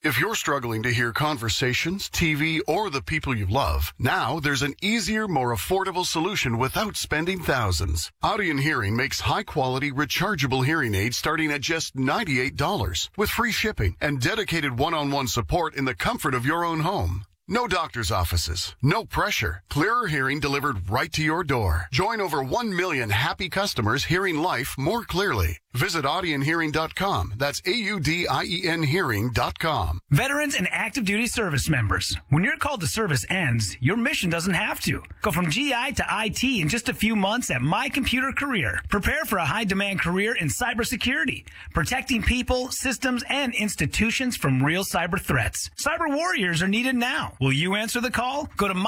If you're struggling to hear conversations, TV, or the people you love, now there's an easier, more affordable solution without spending thousands. Audion Hearing makes high-quality, rechargeable hearing aids starting at just $98 with free shipping and dedicated one-on-one support in the comfort of your own home. No doctor's offices, no pressure. Clearer hearing delivered right to your door. Join over 1 million happy customers hearing life more clearly. Visit audionhearing.com. That's AUDIEN hearing.com. Veterans and active duty service members. When your call to service ends, your mission doesn't have to. Go from GI to IT in just a few months at My Computer Career. Prepare for a high-demand career in cybersecurity, protecting people, systems, and institutions from real cyber threats. Cyber warriors are needed now. Will you answer the call? Go to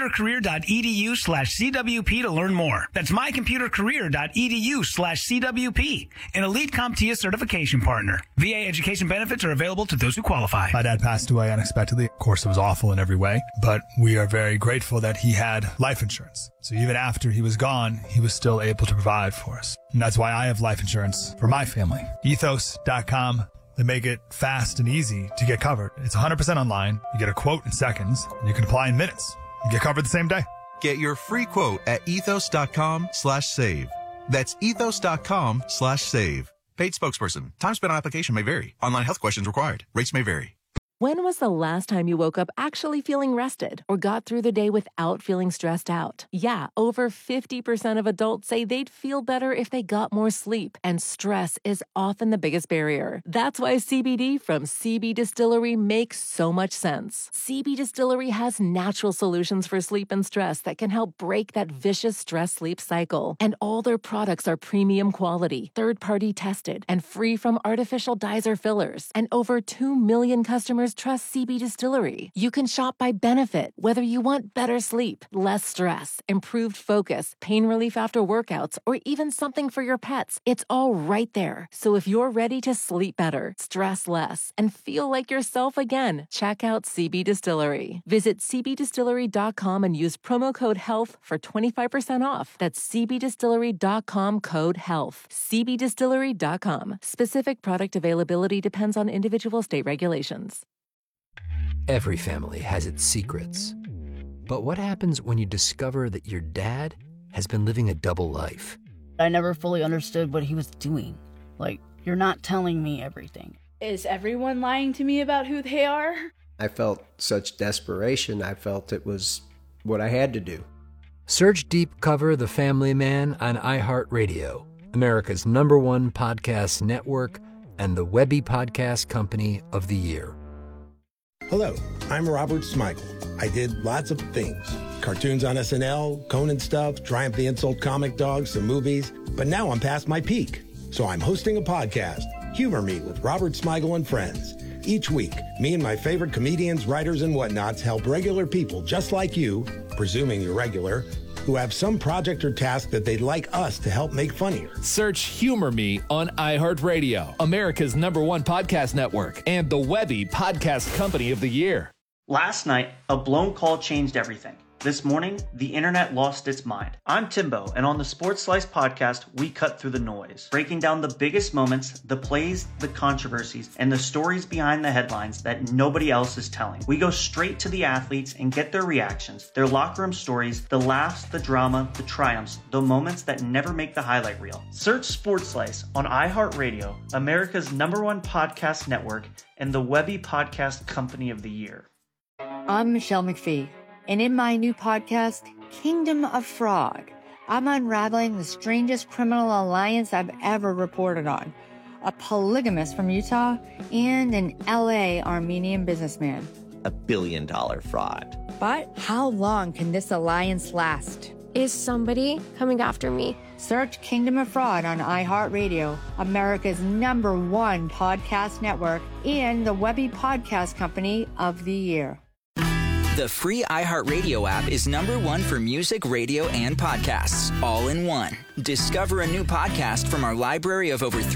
mycomputercareer.edu/CWP to learn more. That's mycomputercareer.edu/CWP. An elite CompTIA certification partner. VA education benefits are available to those who qualify. My dad passed away unexpectedly. Of course, it was awful in every way, but we are very grateful that he had life insurance. So even after he was gone, he was still able to provide for us. And that's why I have life insurance for my family. Ethos.com. They make it fast and easy to get covered. It's 100% online. You get a quote in seconds, and you can apply in minutes. You get covered the same day. Get your free quote at ethos.com/save. That's ethos.com/save. Paid spokesperson. Time spent on application may vary. Online health questions required. Rates may vary. When was the last time you woke up actually feeling rested or got through the day without feeling stressed out? Yeah, over 50% of adults say they'd feel better if they got more sleep, and stress is often the biggest barrier. That's why CBD from CB Distillery makes so much sense. CB Distillery has natural solutions for sleep and stress that can help break that vicious stress-sleep cycle. And all their products are premium quality, third-party tested, and free from artificial dyes or fillers. And over 2 million customers trust CB Distillery. You can shop by benefit, whether you want better sleep, less stress, improved focus, pain relief after workouts, or even something for your pets. It's all right there. So if you're ready to sleep better, stress less, and feel like yourself again, check out CB Distillery. Visit cbdistillery.com and use promo code HEALTH for 25% off. That's cbdistillery.com code HEALTH. cbdistillery.com. Specific product availability depends on individual state regulations. Every family has its secrets. But what happens when you discover that your dad has been living a double life? I never fully understood what he was doing. Like, you're not telling me everything. Is everyone lying to me about who they are? I felt such desperation. I felt it was what I had to do. Search Deep Cover The Family Man on iHeartRadio, America's #1 podcast network, and the Webby Podcast Company of the Year. Hello, I'm Robert Smigel. I did lots of things. Cartoons on SNL, Conan stuff, Triumph the Insult Comic Dog, some movies. But now I'm past my peak. So I'm hosting a podcast, Humor Me with Robert Smigel and Friends. Each week, me and my favorite comedians, writers, and whatnots help regular people just like you, presuming you're regular, who have some project or task that they'd like us to help make funnier. Search Humor Me on iHeartRadio, America's #1 podcast network, and the Webby Podcast Company of the Year. Last night, a blown call changed everything. This morning, the internet lost its mind. I'm Timbo, and on the Sports Slice podcast, we cut through the noise, breaking down the biggest moments, the plays, the controversies, and the stories behind the headlines that nobody else is telling. We go straight to the athletes and get their reactions, their locker room stories, the laughs, the drama, the triumphs, the moments that never make the highlight reel. Search Sports Slice on iHeartRadio, America's #1 podcast network, and the Webby Podcast Company of the Year. I'm Michelle McPhee. And in my new podcast, Kingdom of Fraud, I'm unraveling the strangest criminal alliance I've ever reported on. A polygamist from Utah and an LA Armenian businessman. $1 billion fraud. But how long can this alliance last? Is somebody coming after me? Search Kingdom of Fraud on iHeartRadio, America's #1 podcast network, and the Webby Podcast Company of the Year. The free iHeartRadio app is #1 for music, radio, and podcasts, all in one. Discover a new podcast from our library of over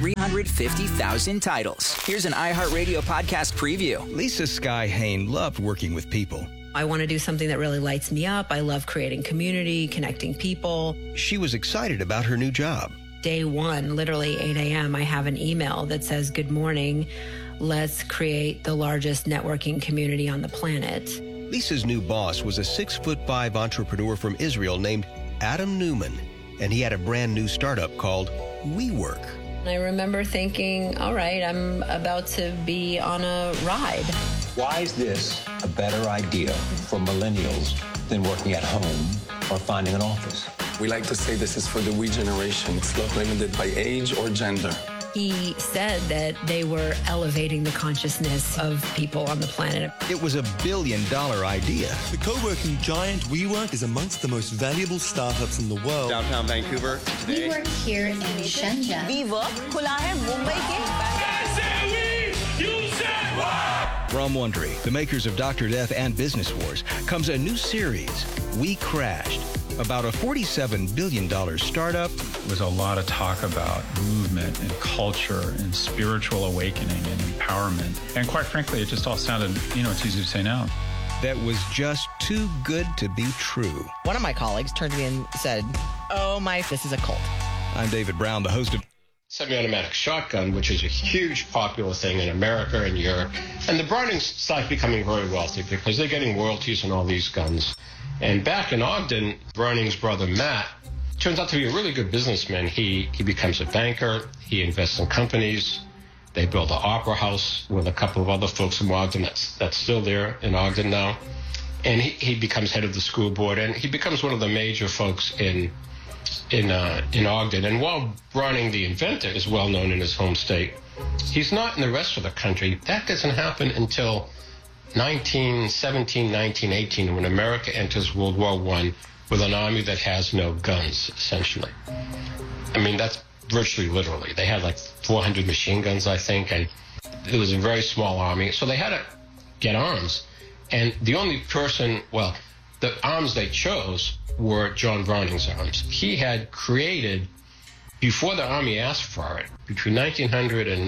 350,000 titles. Here's an iHeartRadio podcast preview. Lisa Sky Hain loved working with people. I want to do something that really lights me up. I love creating community, connecting people. She was excited about her new job. day one, literally 8 a.m., I have an email that says, "Good morning. Let's create the largest networking community on the planet." Lisa's new boss was a 6'5" entrepreneur from Israel named Adam Newman, and he had a brand new startup called WeWork. I remember thinking, all right, I'm about to be on a ride. Why is this a better idea for millennials than working at home or finding an office? We like to say this is for the we generation. It's not limited by age or gender. He said that they were elevating the consciousness of people on the planet. It was $1 billion idea. The co-working giant WeWork is amongst the most valuable startups in the world. Downtown Vancouver today. WeWork here in Shenzhen. WeWork खुला है मुंबई के. From Wondery, the makers of Dr. Death and Business Wars, comes a new series, We Crashed, about a $47 billion startup. There was a lot of talk about movement and culture and spiritual awakening and empowerment. And quite frankly, it just all sounded, it's easy to say now. That was just too good to be true. One of my colleagues turned to me and said, this is a cult. I'm David Brown, the host of Semi-automatic shotgun, which is a huge popular thing in America and Europe. And the Brownings start becoming very wealthy because they're getting royalties on all these guns. And back in Ogden, Browning's brother Matt turns out to be a really good businessman. He becomes a banker. He invests in companies. They build an opera house with a couple of other folks from Ogden that's still there in Ogden now. And he becomes head of the school board, and he becomes one of the major folks in Ogden. And while Browning, the inventor, is well known in his home state, he's not in the rest of the country. That doesn't happen until 1917, 1918, when America enters World War I with an army that has no guns, essentially. I mean, that's virtually literally. They had like 400 machine guns, I think, and it was a very small army. So they had to get arms. And the only person, the arms they chose were John Browning's arms. He had created, before the Army asked for it, between 1900 and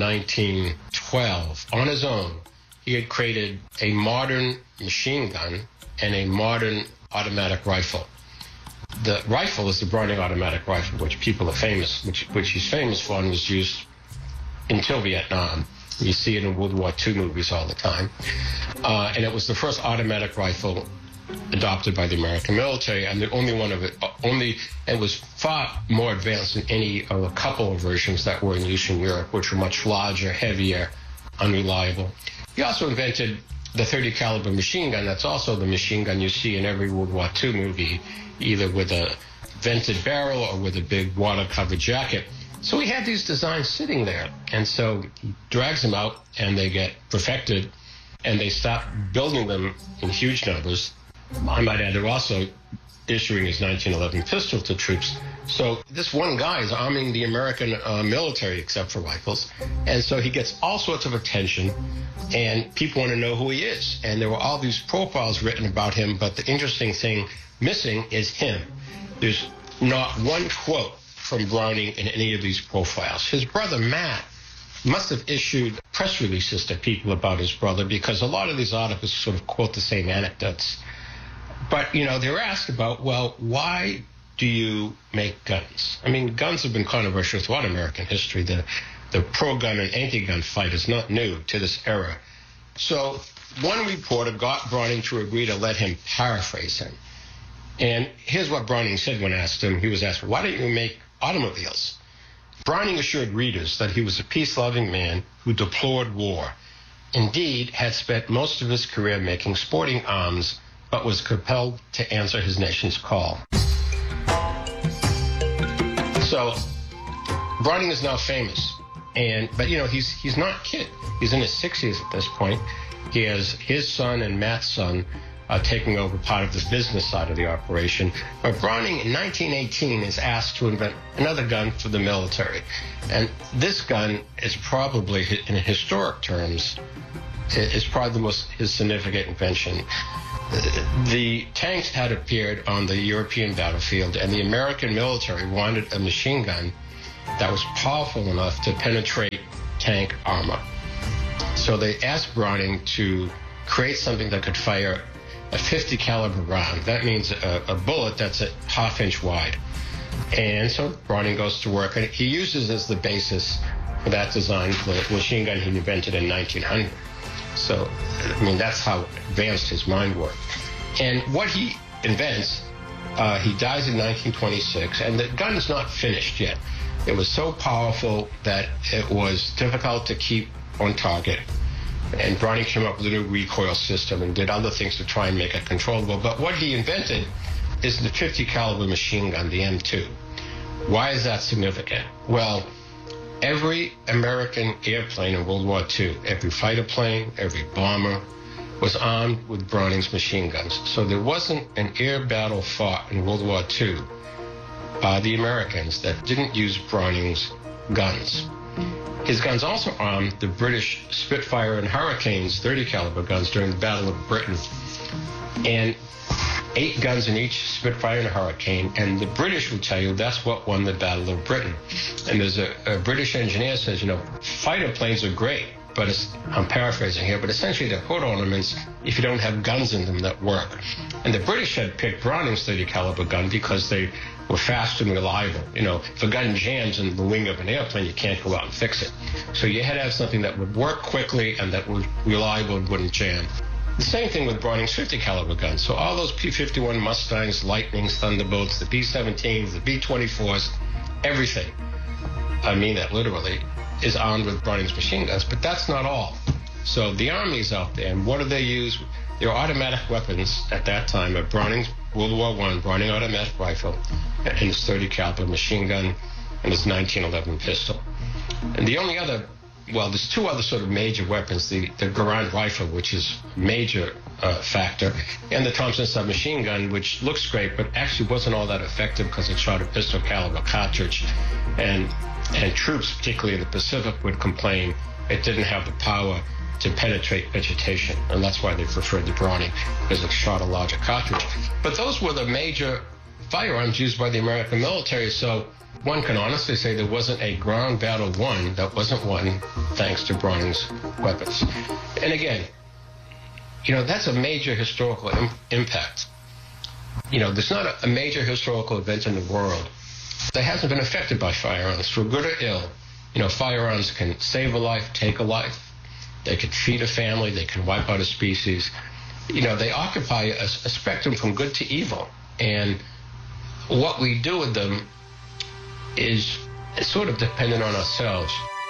1912, on his own, he had created a modern machine gun and a modern automatic rifle. The rifle is the Browning automatic rifle, which people are famous, which he's famous for and was used until Vietnam. You see it in World War II movies all the time. And it was the first automatic rifle adopted by the American military, and the only one of it, it was far more advanced than any of a couple of versions that were in use in Europe, which were much larger, heavier, unreliable. He also invented the .30 caliber machine gun. That's also the machine gun you see in every World War II movie, either with a vented barrel or with a big water-covered jacket. So he had these designs sitting there, and so he drags them out, and they get perfected, and they stop building them in huge numbers. I might add, they're also issuing his 1911 pistol to troops. So this one guy is arming the American military, except for rifles. And so he gets all sorts of attention, and people want to know who he is. And there were all these profiles written about him, but the interesting thing missing is him. There's not one quote from Browning in any of these profiles. His brother, Matt, must have issued press releases to people about his brother, because a lot of these articles sort of quote the same anecdotes. But, they were asked about, why do you make guns? I mean, guns have been controversial throughout American history. The pro-gun and anti-gun fight is not new to this era. So one reporter got Browning to agree to let him paraphrase him. And here's what Browning said when asked him. He was asked, why don't you make automobiles? Browning assured readers that he was a peace-loving man who deplored war. Indeed, had spent most of his career making sporting arms, but was compelled to answer his nation's call. So Browning is now famous, but he's not a kid. He's in his 60s at this point. He has his son and Matt's son taking over part of the business side of the operation. But Browning in 1918 is asked to invent another gun for the military. And this gun is probably, in historic terms, is probably the most significant invention. The tanks had appeared on the European battlefield, and the American military wanted a machine gun that was powerful enough to penetrate tank armor. So they asked Browning to create something that could fire a .50 caliber round. That means a bullet that's a ½ inch wide. And so Browning goes to work, and he uses as the basis for that design the machine gun he invented in 1900. So, I mean, that's how advanced his mind worked. And what he invents, he dies in 1926, and the gun's not finished yet. It was so powerful that it was difficult to keep on target. And Browning came up with a new recoil system and did other things to try and make it controllable. But what he invented is the .50 caliber machine gun, the M2. Why is that significant? Well, every American airplane in World War II, every fighter plane, every bomber, was armed with Browning's machine guns. So there wasn't an air battle fought in World War II by the Americans that didn't use Browning's guns. His guns also armed the British Spitfire and Hurricanes 30 caliber guns during the Battle of Britain. And 8 guns in each Spitfire and Hurricane, and the British will tell you that's what won the Battle of Britain. And there's a British engineer says, you know, fighter planes are great, but I'm paraphrasing here, but essentially they're hood ornaments if you don't have guns in them that work. And the British had picked Browning's 30 caliber gun because they were fast and reliable. You know, if a gun jams in the wing of an airplane, you can't go out and fix it. So you had to have something that would work quickly and that was reliable and wouldn't jam. The same thing with Browning's 50 caliber guns. So all those P-51 Mustangs, Lightnings, Thunderbolts, the B-17s, the B-24s, everything, I mean that literally, is armed with Browning's machine guns. But that's not all. So the Army's out there, and what do they use? Their automatic weapons at that time are Browning's World War I Browning automatic rifle and his 30 caliber machine gun and his 1911 pistol. And the only other, well, there's 2 other sort of major weapons, the Garand rifle, which is a major factor, and the Thompson submachine gun, which looks great, but actually wasn't all that effective because it shot a pistol caliber cartridge. And troops, particularly in the Pacific, would complain it didn't have the power to penetrate vegetation, and that's why they preferred the Browning, because it shot a larger cartridge. But those were the major firearms used by the American military, so one can honestly say there wasn't a ground battle won that wasn't won thanks to Browning's weapons. And again, you know, that's a major historical impact. You know, there's not a major historical event in the world that hasn't been affected by firearms, for good or ill. You know, firearms can save a life, take a life. They can feed a family. They can wipe out a species. You know, they occupy a spectrum from good to evil. And what we do with them is sort of dependent on ourselves.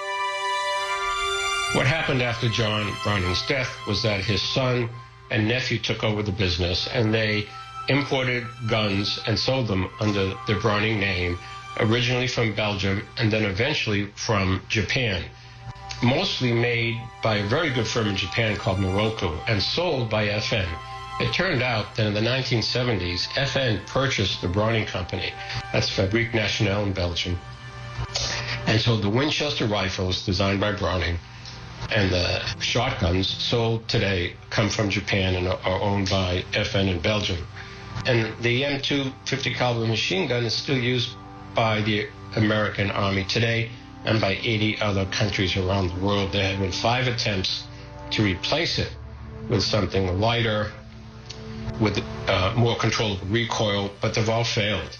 What happened after John Browning's death was that his son and nephew took over the business, and they imported guns and sold them under the Browning name, originally from Belgium and then eventually from Japan. Mostly made by a very good firm in Japan called Moroku and sold by FN. It turned out that in the 1970s, FN purchased the Browning Company. That's Fabrique Nationale in Belgium. And so the Winchester rifles designed by Browning and the shotguns sold today come from Japan and are owned by FN in Belgium. And the M2 50 caliber machine gun is still used by the American Army today and by 80 other countries around the world. There have been 5 attempts to replace it with something lighter, with more controllable recoil, but they've all failed.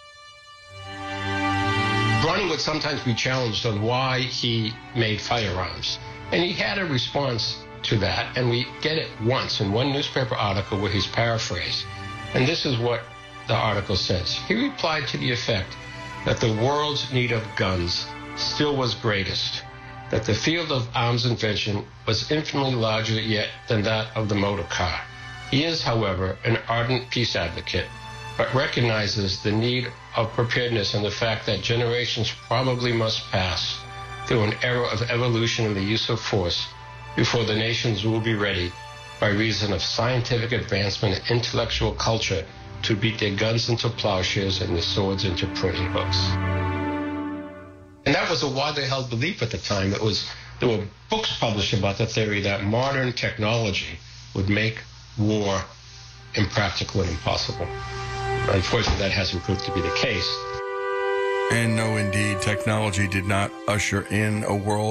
Browning would sometimes be challenged on why he made firearms, and he had a response to that, and we get it once in one newspaper article where he's paraphrased. And this is what the article says. He replied to the effect that the world's need of guns still was greatest, that the field of arms invention was infinitely larger yet than that of the motor car. He is, however, an ardent peace advocate, but recognizes the need of preparedness and the fact that generations probably must pass through an era of evolution in the use of force before the nations will be ready, by reason of scientific advancement and intellectual culture, to beat their guns into plowshares and their swords into pruning hooks. And that was a widely held belief at the time. There were books published about the theory that modern technology would make war impractical and impossible. Unfortunately, that hasn't proved to be the case. And no, indeed, technology did not usher in a world